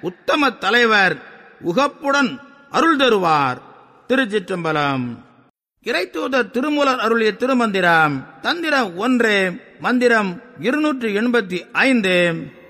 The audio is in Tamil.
உத்தம தலைவர் உகப்புடன் அருள் தருவார். திருச்சிற்றம்பலம். இறைத்தூதர் திருமூலர் அருளிய திருமந்திரம். தந்திரம் 1, மந்திரம் 285.